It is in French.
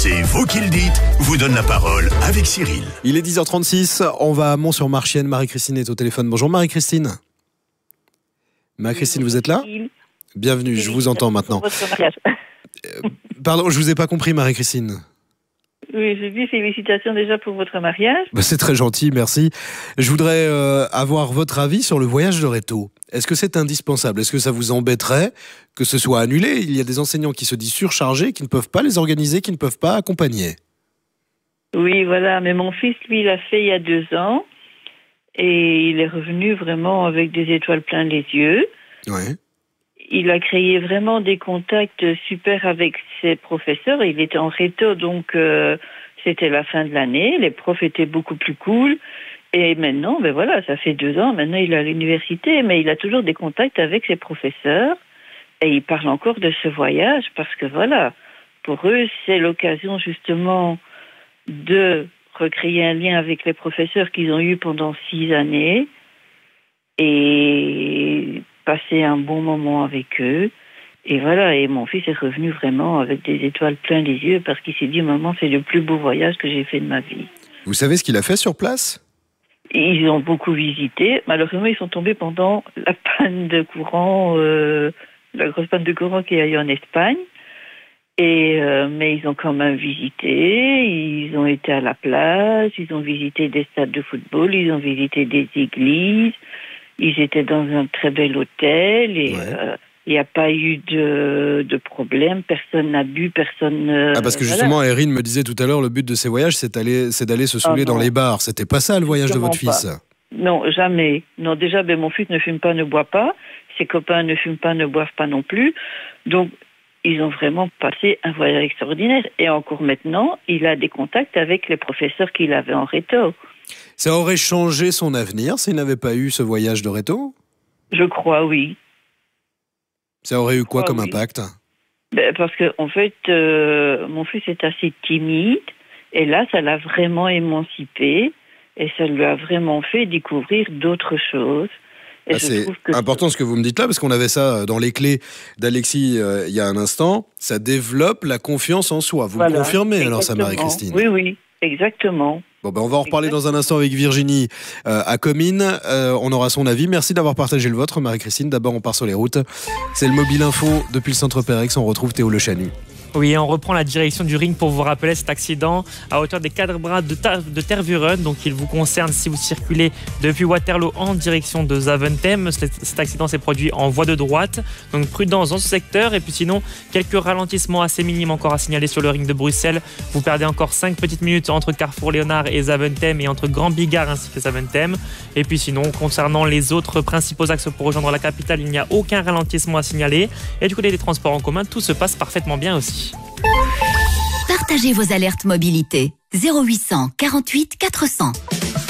C'est vous qui le dites, vous donne la parole avec Cyril. Il est 10h36, on va à Mont-sur-Marchienne. Marie-Christine est au téléphone. Bonjour Marie-Christine. Marie-Christine, vous êtes là ? Bienvenue, je vous entends maintenant. Pardon, je vous ai pas compris Marie-Christine. Oui, j'ai dit félicitations déjà pour votre mariage. C'est très gentil, merci. Je voudrais avoir votre avis sur le voyage de Réto. Est-ce que c'est indispensable ? Est-ce que ça vous embêterait que ce soit annulé ? Il y a des enseignants qui se disent surchargés, qui ne peuvent pas les organiser, qui ne peuvent pas accompagner. Oui, voilà, mais mon fils, lui, l'a fait il y a 2 ans et il est revenu vraiment avec des étoiles plein les yeux. Ouais. Il a créé vraiment des contacts super avec ses professeurs. Il était en réto, donc c'était la fin de l'année. Les profs étaient beaucoup plus cool. Et maintenant, ben voilà, ça fait 2 ans. Maintenant, il est à l'université, mais il a toujours des contacts avec ses professeurs. Et il parle encore de ce voyage parce que voilà, pour eux, c'est l'occasion justement de recréer un lien avec les professeurs qu'ils ont eu pendant 6 années et passer un bon moment avec eux. Et voilà, et mon fils est revenu vraiment avec des étoiles plein les yeux parce qu'il s'est dit, maman, c'est le plus beau voyage que j'ai fait de ma vie. Vous savez ce qu'il a fait sur place ? Ils ont beaucoup visité. Malheureusement, ils sont tombés pendant la panne de courant, la grosse panne de courant qu'il y a eu en Espagne. Mais ils ont quand même visité, ils ont été à la plage, ils ont visité des stades de football, ils ont visité des églises, ils étaient dans un très bel hôtel et il n'y a pas eu de problème, personne n'a bu, personne... parce que justement, voilà. Erin me disait tout à l'heure, le but de ces voyages, c'est d'aller se saouler dans les bars. C'était pas ça le voyage de votre fils ? Non, jamais. Non, déjà, mon fils ne fume pas, ne boit pas, ses copains ne fument pas, ne boivent pas non plus. Donc, ils ont vraiment passé un voyage extraordinaire. Et encore maintenant, il a des contacts avec les professeurs qu'il avait en réto. Ça aurait changé son avenir s'il n'avait pas eu ce voyage de Réto ? Je crois, oui. Ça aurait eu quoi comme impact ? Parce que en fait, mon fils est assez timide. Et là, ça l'a vraiment émancipé. Et ça lui a vraiment fait découvrir d'autres choses. C'est important ce que vous me dites là, parce qu'on avait ça dans les clés d'Alexis il y a un instant. Ça développe la confiance en soi. Vous me confirmez alors ça, Marie-Christine ? Oui, exactement. Bon, on va en reparler dans un instant avec Virginie à Comines. On aura son avis. Merci d'avoir partagé le vôtre, Marie-Christine. D'abord, on part sur les routes. C'est le Mobile Info depuis le centre Pérex. On retrouve Théo Le Chanu. Oui, on reprend la direction du ring pour vous rappeler cet accident à hauteur des 4 bras de Tervuren. Donc, il vous concerne si vous circulez depuis Waterloo en direction de Zaventem. Cet accident s'est produit en voie de droite. Donc, prudence dans ce secteur. Et puis sinon, quelques ralentissements assez minimes encore à signaler sur le ring de Bruxelles. Vous perdez encore 5 petites minutes entre Carrefour Léonard et Zaventem et entre Grand Bigard ainsi que Zaventem. Et puis sinon, concernant les autres principaux axes pour rejoindre la capitale, il n'y a aucun ralentissement à signaler. Et du côté des transports en commun, tout se passe parfaitement bien aussi. Partagez vos alertes mobilité 0800 48 400.